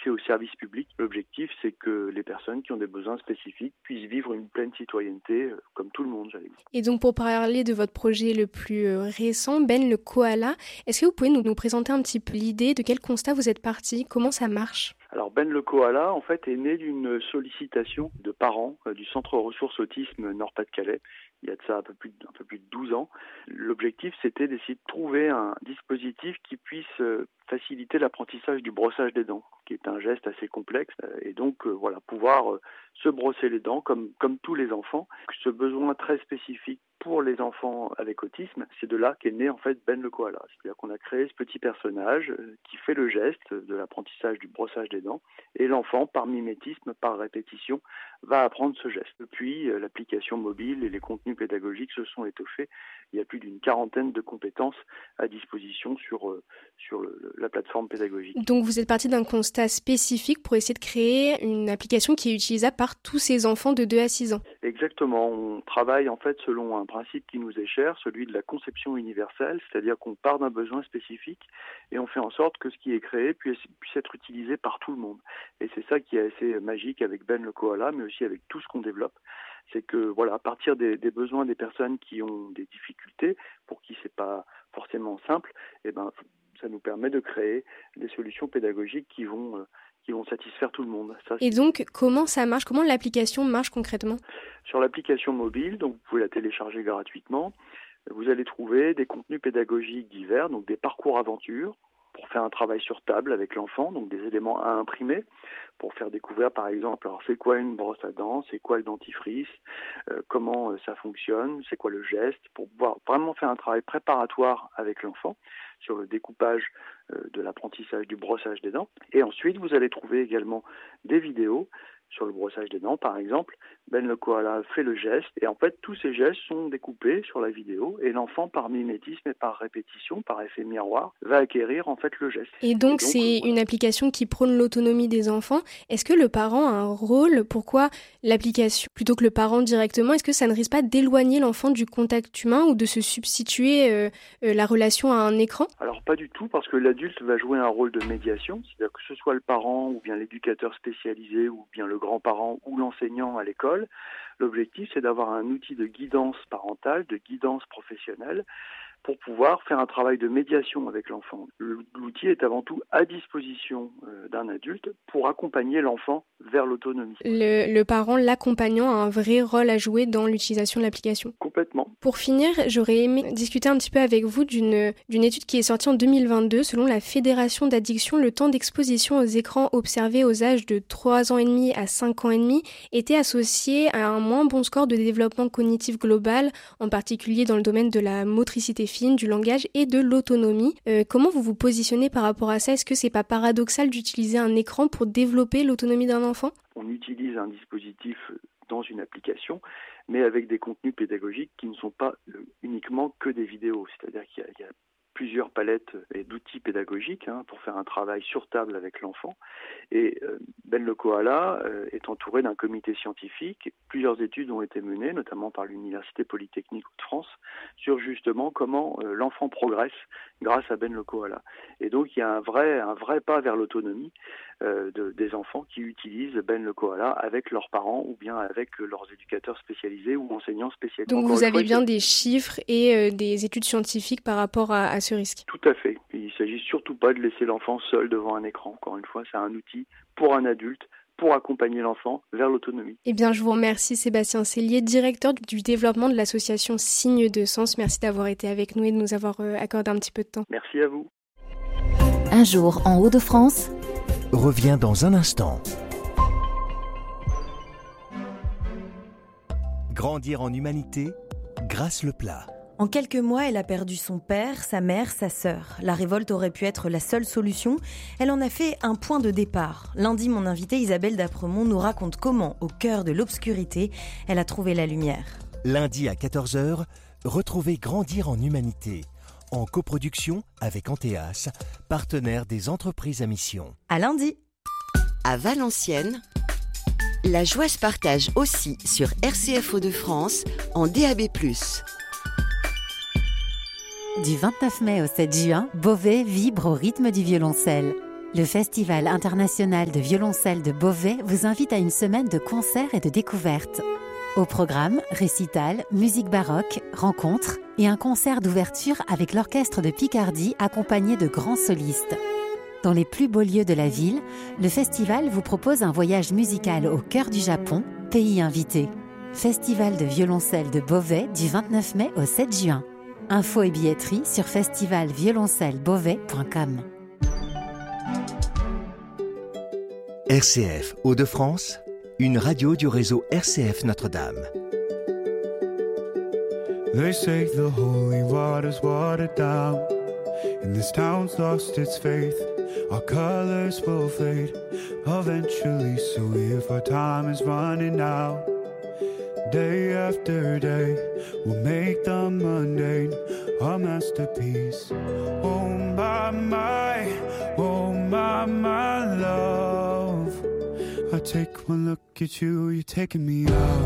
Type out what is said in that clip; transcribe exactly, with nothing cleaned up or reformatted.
l'associer au service public. L'objectif, c'est que les personnes qui ont des besoins spécifiques puissent vivre une pleine citoyenneté, euh, comme tout le monde, j'allais dire. Et donc, pour parler de votre projet le plus euh, récent, Ben le Koala, est-ce que vous pouvez nous, nous présenter un petit peu l'idée de quel constat vous êtes parti, comment ça marche ? Alors Ben le Koala, en fait, est né d'une sollicitation de parents euh, du Centre Ressources Autisme Nord-Pas-de-Calais, il y a de ça un peu plus de, un peu plus de douze ans. L'objectif, c'était d'essayer de trouver un dispositif qui puisse euh, faciliter l'apprentissage du brossage des dents, qui est un geste assez complexe, euh, et donc euh, voilà, pouvoir euh, se brosser les dents comme, comme tous les enfants. Ce besoin très spécifique pour les enfants avec autisme, c'est de là qu'est né en fait Ben le Koala. C'est-à-dire qu'on a créé ce petit personnage euh, qui fait le geste de l'apprentissage du brossage des dents, et l'enfant, par mimétisme, par répétition, va apprendre ce geste. Depuis, euh, l'application mobile et les contenus pédagogiques se sont étoffés. Il y a plus d'une quarantaine de compétences à disposition sur, euh, sur le, la plateforme pédagogique. Donc vous êtes parti d'un constat spécifique pour essayer de créer une application qui est utilisable par tous ces enfants de deux à six ans. Exactement. On travaille en fait selon un principe qui nous est cher, celui de la conception universelle, c'est-à-dire qu'on part d'un besoin spécifique et on fait en sorte que ce qui est créé puisse, puisse être utilisé par tout le monde. Et c'est ça qui est assez magique avec Ben le Koala, mais aussi avec tout ce qu'on développe. C'est que voilà, à partir des, des besoins des personnes qui ont des difficultés, pour qui c'est pas forcément simple, eh ben ça nous permet de créer des solutions pédagogiques qui vont euh, qui vont satisfaire tout le monde. Ça, et donc, comment ça marche ? Comment l'application marche concrètement ? Sur l'application mobile, donc vous pouvez la télécharger gratuitement. Vous allez trouver des contenus pédagogiques divers, donc des parcours aventures, pour faire un travail sur table avec l'enfant, donc des éléments à imprimer, pour faire découvrir par exemple, alors c'est quoi une brosse à dents, c'est quoi le dentifrice, euh, comment euh, ça fonctionne, c'est quoi le geste, pour pouvoir vraiment faire un travail préparatoire avec l'enfant sur le découpage euh, de l'apprentissage du brossage des dents. Et ensuite, vous allez trouver également des vidéos sur le brossage des dents, par exemple. Ben le Koala fait le geste et en fait tous ces gestes sont découpés sur la vidéo et l'enfant par mimétisme et par répétition, par effet miroir, va acquérir en fait le geste. Et donc, et donc c'est voilà. Une application qui prône l'autonomie des enfants. Est-ce que le parent a un rôle ? Pourquoi l'application plutôt que le parent directement ? Est-ce que ça ne risque pas d'éloigner l'enfant du contact humain ou de se substituer euh, euh, la relation à un écran ? Alors pas du tout, parce que l'adulte va jouer un rôle de médiation, c'est-à-dire que ce soit le parent ou bien l'éducateur spécialisé ou bien le grand-parent ou l'enseignant à l'école. L'objectif, c'est d'avoir un outil de guidance parentale, de guidance professionnelle, pour pouvoir faire un travail de médiation avec l'enfant. L'outil est avant tout à disposition d'un adulte pour accompagner l'enfant vers l'autonomie. Le, le parent, l'accompagnant, a un vrai rôle à jouer dans l'utilisation de l'application. Complètement. Pour finir, j'aurais aimé discuter un petit peu avec vous d'une, d'une étude qui est sortie en deux mille vingt-deux. Selon la Fédération d'addiction, le temps d'exposition aux écrans observé aux âges de trois ans et demi à cinq ans et demi était associé à un moins bon score de développement cognitif global, en particulier dans le domaine de la motricité fine, du langage et de l'autonomie. Euh, comment vous vous positionnez par rapport à ça ? Est-ce que c'est pas paradoxal d'utiliser un écran pour développer l'autonomie d'un enfant ? On utilise un dispositif dans une application, mais avec des contenus pédagogiques qui ne sont pas uniquement que des vidéos. C'est-à-dire qu'il y a, il y a plusieurs palettes et d'outils pédagogiques hein, pour faire un travail sur table avec l'enfant. Et euh, Ben le Koala euh, est entouré d'un comité scientifique. Plusieurs études ont été menées, notamment par l'Université Polytechnique de France, sur justement comment euh, l'enfant progresse grâce à Ben le Koala. Et donc il y a un vrai, un vrai pas vers l'autonomie euh, de, des enfants qui utilisent Ben le Koala avec leurs parents ou bien avec euh, leurs éducateurs spécialisés ou enseignants spécialisés. Donc Encore vous avez fois, bien des chiffres et euh, des études scientifiques par rapport à, à ce risque. Tout à fait. Il ne s'agit surtout pas de laisser l'enfant seul devant un écran. Encore une fois, c'est un outil pour un adulte, pour accompagner l'enfant vers l'autonomie. Eh bien, je vous remercie Sébastien Cellier, directeur du développement de l'association Signes de Sens. Merci d'avoir été avec nous et de nous avoir accordé un petit peu de temps. Merci à vous. Un jour en Hauts-de-France revient dans un instant. Grandir en humanité, Grâce Leplat. En quelques mois, elle a perdu son père, sa mère, sa sœur. La révolte aurait pu être la seule solution. Elle en a fait un point de départ. Lundi, mon invitée Isabelle d'Apremont nous raconte comment, au cœur de l'obscurité, elle a trouvé la lumière. Lundi à quatorze heures, retrouvez Grandir en humanité, en coproduction avec Anteas, partenaire des entreprises à mission. À lundi. À Valenciennes, la joie se partage aussi sur R C F Hauts-de-France en D A B plus. Du vingt-neuf mai au sept juin, Beauvais vibre au rythme du violoncelle. Le Festival international de violoncelle de Beauvais vous invite à une semaine de concerts et de découvertes. Au programme, récital, musique baroque, rencontres et un concert d'ouverture avec l'orchestre de Picardie accompagné de grands solistes. Dans les plus beaux lieux de la ville, le festival vous propose un voyage musical au cœur du Japon, pays invité. Festival de violoncelle de Beauvais du vingt-neuf mai au sept juin. Infos et billetterie sur festival violoncelle beauvais point com. R C F Hauts-de-France, une radio du réseau R C F Notre-Dame. They say the holy water's watered down, and this town's lost its faith. Our colors will fade eventually, so if our time is running out, day after day, we'll make the mundane a masterpiece. Oh my, my, oh my, my love, I take one look at you, you're taking me out.